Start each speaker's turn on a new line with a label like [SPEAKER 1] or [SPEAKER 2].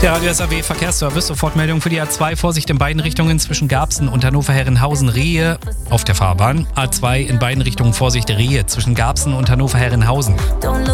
[SPEAKER 1] Der Radio SAW Verkehrsservice, Sofortmeldung für die A2, Vorsicht in beiden Richtungen zwischen Garbsen und Hannover-Herrenhausen-Rehe auf der Fahrbahn. A2 in beiden Richtungen Vorsicht Rehe zwischen Garbsen und Hannover-Herrenhausen.